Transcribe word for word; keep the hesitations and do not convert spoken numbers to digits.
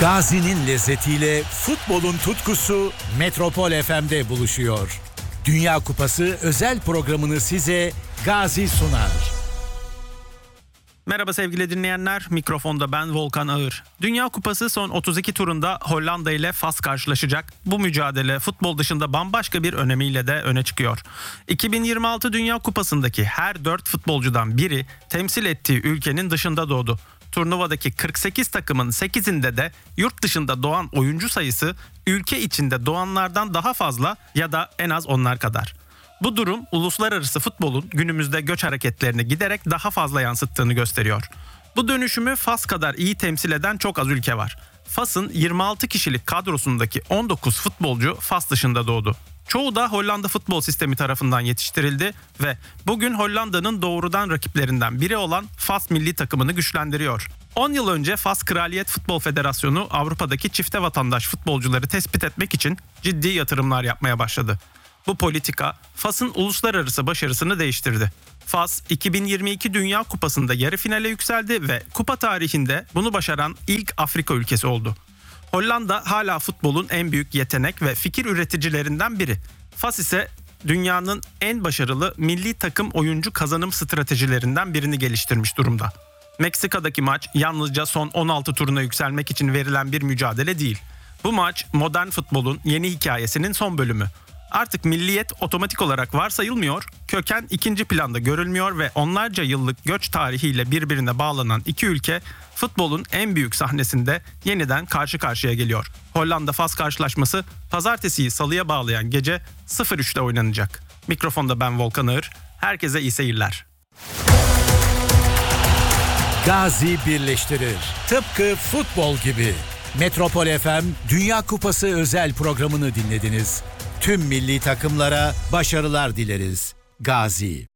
Gazi'nin lezzetiyle futbolun tutkusu Metropol F M'de buluşuyor. Dünya Kupası özel programını size Gazi sunar. Merhaba sevgili dinleyenler, mikrofonda ben Volkan Ağır. Dünya Kupası son otuz iki turunda Hollanda ile Fas karşılaşacak. Bu mücadele futbol dışında bambaşka bir önemiyle de öne çıkıyor. iki bin yirmi altı Dünya Kupası'ndaki her dört futbolcudan biri temsil ettiği ülkenin dışında doğdu. Turnuvadaki kırk sekiz takımın sekizinde de yurt dışında doğan oyuncu sayısı ülke içinde doğanlardan daha fazla ya da en az onlar kadar. Bu durum uluslararası futbolun günümüzde göç hareketlerini giderek daha fazla yansıttığını gösteriyor. Bu dönüşümü Fas kadar iyi temsil eden çok az ülke var. Fas'ın yirmi altı kişilik kadrosundaki on dokuz futbolcu Fas dışında doğdu. Çoğu da Hollanda futbol sistemi tarafından yetiştirildi ve bugün Hollanda'nın doğrudan rakiplerinden biri olan Fas milli takımını güçlendiriyor. on yıl önce Fas Kraliyet Futbol Federasyonu Avrupa'daki çifte vatandaş futbolcuları tespit etmek için ciddi yatırımlar yapmaya başladı. Bu politika Fas'ın uluslararası başarısını değiştirdi. Fas iki bin yirmi iki Dünya Kupası'nda yarı finale yükseldi ve kupa tarihinde bunu başaran ilk Afrika ülkesi oldu. Hollanda hala futbolun en büyük yetenek ve fikir üreticilerinden biri. Fas ise dünyanın en başarılı milli takım oyuncu kazanım stratejilerinden birini geliştirmiş durumda. Meksika'daki maç yalnızca son on altı turuna yükselmek için verilen bir mücadele değil. Bu maç modern futbolun yeni hikayesinin son bölümü. Artık milliyet otomatik olarak varsayılmıyor, köken ikinci planda görülmüyor ve onlarca yıllık göç tarihiyle birbirine bağlanan iki ülke futbolun en büyük sahnesinde yeniden karşı karşıya geliyor. Hollanda-Fas karşılaşması pazartesiyi salıya bağlayan gece sıfır üçte oynanacak. Mikrofonda ben Volkan Ağır, herkese iyi seyirler. Gazi birleştirir. Tıpkı futbol gibi. Metropol F M Dünya Kupası özel programını dinlediniz. Tüm milli takımlara başarılar dileriz. Gazi.